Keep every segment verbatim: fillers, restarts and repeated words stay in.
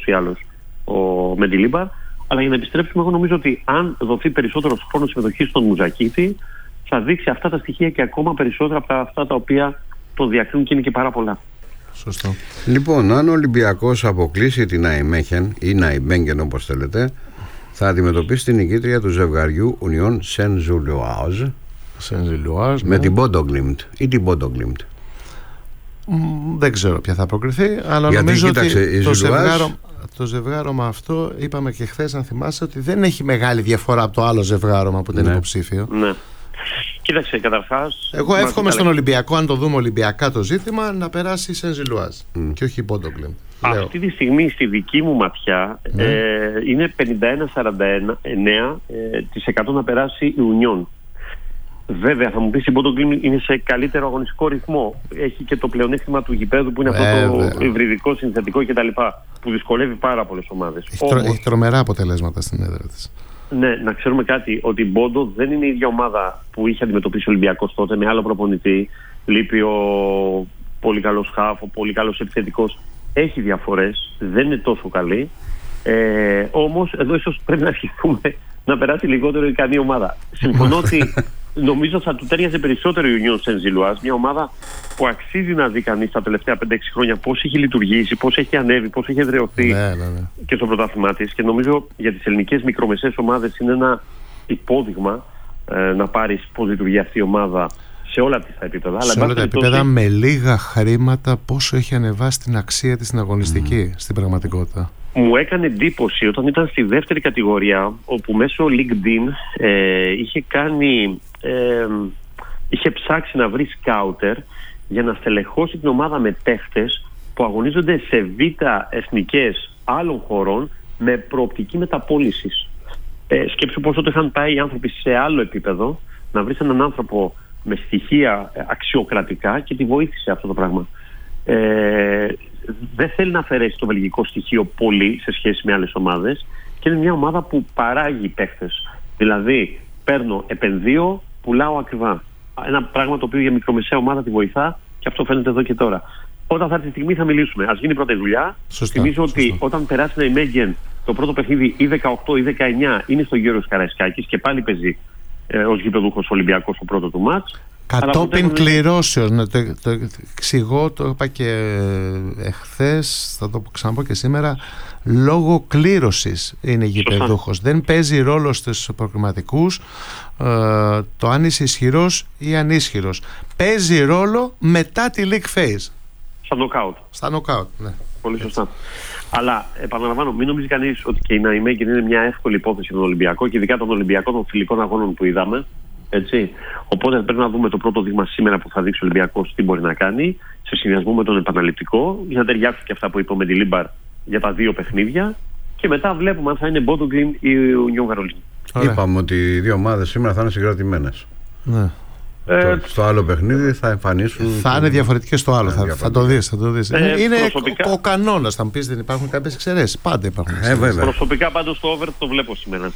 ή άλλως ο Μεντιλίμπαρ. Αλλά για να επιστρέψουμε, εγώ νομίζω ότι αν δοθεί περισσότερος χρόνος συμμετοχής στον Μουζακίτη, θα δείξει αυτά τα στοιχεία και ακόμα περισσότερα από αυτά τα οποία τον διακρίνουν και είναι και πάρα πολλά. Σωστό. Λοιπόν, αν ο Ολυμπιακός αποκλείσει την Ναϊμέχεν ή Ναϊμέγγεν όπως θέλετε, θα αντιμετωπίσει την νικήτρια του ζευγαριού Union Saint-Gilloise με ναι. την Μπόντογκλιμπτ ή την Μπόντογκλιμπτ. Δεν ξέρω ποια θα προκριθεί, αλλά γιατί, νομίζω κοίταξε, ότι το, Ζουλουάς... ζευγάρο, το ζευγάρωμα αυτό, είπαμε και χθες, αν θυμάσαι, ότι δεν έχει μεγάλη διαφορά από το άλλο ζευγάρωμα που ήταν ναι. υποψήφιο. Ναι. Κοίταξε, καταρχάς... Εγώ εύχομαι στον Ολυμπιακό, αν το δούμε Ολυμπιακά το ζήτημα, να περάσει η Saint-Gilloise mm. και όχι η Μπόντογκλιμπτ. Αυτή τη στιγμή στη δική μου ματιά mm. ε, είναι πενήντα ένα σαράντα εννέα τοις εκατό να περάσει η Union. Βέβαια, θα μου πεις η Μπόντογκλιμπτ είναι σε καλύτερο αγωνιστικό ρυθμό. Έχει και το πλεονέκτημα του γηπέδου που είναι Βέβαια. αυτό το υβριδικό, συνθετικό κτλ. Που δυσκολεύει πάρα πολλές ομάδες. Έχει, Όμως, τρο, έχει τρομερά αποτελέσματα στην έδρα της. Ναι, να ξέρουμε κάτι, ότι η Μπόντο δεν είναι η ίδια ομάδα που είχε αντιμετωπίσει ο Ολυμπιακός τότε με άλλο προπονητή. Λείπει ο πολύ καλός χαφ, ο πολύ καλός επιθετικός. Έχει διαφορές, δεν είναι τόσο καλή. Ε, όμως εδώ ίσως πρέπει να σκεφτούμε να περάσει λιγότερο η ικανή ομάδα. Συμφωνώ ότι νομίζω θα του τέριαζε περισσότερο η Union Saint-Gilloise, μια ομάδα που αξίζει να δει κανείς τα τελευταία πέντε έξι χρόνια πώς έχει λειτουργήσει, πώς έχει ανέβει, πώς έχει εδραιωθεί ναι, ναι, ναι. και στο πρωτάθλημά της. Και νομίζω για τις ελληνικές μικρομεσαίες ομάδες είναι ένα υπόδειγμα ε, να πάρεις πώς λειτουργεί αυτή η ομάδα σε όλα τα επίπεδα. Σε αλλά όλα τα επίπεδα τόση... με λίγα χρήματα πόσο έχει ανεβάσει την αξία της στην αγωνιστική mm. στην πραγματικότητα. Μου έκανε εντύπωση όταν ήταν στη δεύτερη κατηγορία, όπου μέσω LinkedIn ε, είχε κάνει ε, είχε ψάξει να βρει σκάουτερ για να στελεχώσει την ομάδα με παίχτες που αγωνίζονται σε β' εθνικές άλλων χωρών με προοπτική μεταπώλησης. Ε, σκέψου πόσο το είχαν πάει οι άνθρωποι σε άλλο επίπεδο, να βρεις έναν άνθρωπο με στοιχεία αξιοκρατικά και τη βοήθησε αυτό το πράγμα. Ε, δεν θέλει να αφαιρέσει το βελγικό στοιχείο πολύ σε σχέση με άλλες ομάδες και είναι μια ομάδα που παράγει παίχτες. Δηλαδή παίρνω, επενδύω, πουλάω ακριβά. Ένα πράγμα το οποίο για μικρομεσαία ομάδα τη βοηθά και αυτό φαίνεται εδώ και τώρα. Όταν θα έρθει η στιγμή θα μιλήσουμε. Ας γίνει πρώτα η δουλειά. Σωστά, Θυμίζω σωστά. ότι όταν περάσει ένα Ναϊμέγγεν το πρώτο παιχνίδι ή δεκαοκτώ ή δεκαεννιά είναι στο Γιώργος Καραϊσκάκης και πάλι παίζει ε, ως γηπεδούχος Ολυμπιακός στο πρώτο του μάτς. Κατόπιν έχουν... κληρώσεως, ναι, το, το, το εξηγώ, το είπα και εχθές, θα το ξαναπώ και σήμερα, λόγω κλήρωσης είναι γηπεδούχος. Δεν παίζει ρόλο στους προκριματικούς ε, το αν είσαι ισχυρός ή ανίσχυρος. Παίζει ρόλο μετά τη league phase. Στα knockout. Στα knockout, ναι. Πολύ σωστά. Έτσι. Αλλά επαναλαμβάνω, μην νομίζει κανείς ότι και η Ναϊμέγγεν είναι μια εύκολη υπόθεση για τον Ολυμπιακό και ειδικά των Ολυμπιακών των φιλικών αγώνων που είδαμε. Έτσι. Οπότε πρέπει να δούμε το πρώτο δείγμα σήμερα που θα δείξει ο Ολυμπιακός τι μπορεί να κάνει σε συνδυασμό με τον επαναληπτικό για να ταιριάξουν και αυτά που είπε ο Μεντιλίμπαρ για τα δύο παιχνίδια και μετά βλέπουμε αν θα είναι Μπόντογκλιμπτ ή Union Saint-Gilloise. Είπαμε ότι οι δύο ομάδες σήμερα θα είναι συγκρατημένες. Ναι. Ε, το, στο άλλο παιχνίδι θα εμφανίσουν. Θα είναι διαφορετικές στο άλλο. Θα, θα το δεις. Θα το δεις. Ε, είναι προσωπικά... ο, ο κανόνας. Θα μου πεις δεν υπάρχουν κάποιες εξαιρέσεις. Πάντα υπάρχουν εξαιρέσεις. Ε, προσωπικά πάντως το over το βλέπω σήμερα.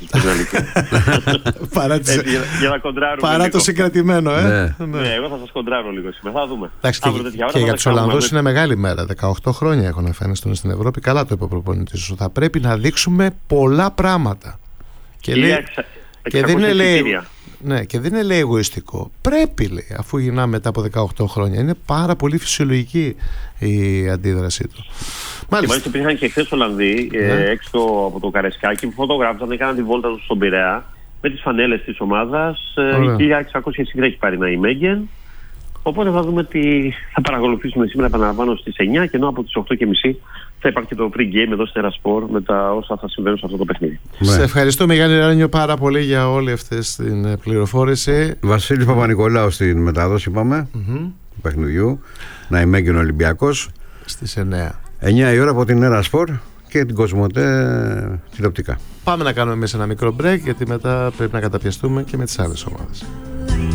Παρά, τις... Έτσι, για, για να κοντράρουμε παρά το συγκρατημένο, ε. Ναι. Ναι. ναι, εγώ θα σας κοντράρω λίγο σήμερα. Θα δούμε. Εντάξει, και, και, και για τους Ολλανδούς είναι μεγάλη μέρα. δεκαοκτώ χρόνια έχουν να φαίνεται στην Ευρώπη. Καλά το είπε ο προπονητής. Θα πρέπει να δείξουμε πολλά πράγματα. Και, λέει... εξα... και δεν είναι λέει... Ναι, και δεν είναι λέει εγωιστικό. Πρέπει λέει, αφού γυρνά μετά από δεκαοκτώ χρόνια. Είναι πάρα πολύ φυσιολογική η αντίδρασή του. Μάλιστα. Και μάλιστα υπήρχαν και χθες Ολλανδοί ναι. ε, έξω από το Καρεσκάκι που φωτογράφησαν, έκαναν τη βόλτα τους στον Πειραιά με τις φανέλες της ομάδας. Ε, χίλια εξακόσια είκοσι έχει πάρει Ναϊμέγγεν. Οπότε θα δούμε τι θα παρακολουθήσουμε σήμερα, επαναλαμβάνω, στις εννιά και ενώ από τις οκτώ και μισή θα υπάρχει και το pre-game εδώ στην Ερασπορ με τα όσα θα συμβαίνουν σε αυτό το παιχνίδι. Σε ναι. ευχαριστώ Μιγάλη Ράνιο πάρα πολύ για όλη αυτή την πληροφόρηση. Βασίλης Παπα-Νικολάου στην μετάδοση είπαμε mm-hmm. του παιχνιδιού. Ναϊμέγγεν Ολυμπιακός στις εννιά. εννιά η ώρα από την Ερασπορ και την Κοσμοτέ τηλεοπτικά. Πάμε να κάνουμε εμείς ένα μικρό break γιατί μετά πρέπει να καταπιαστούμε και με τις άλλες ομάδες.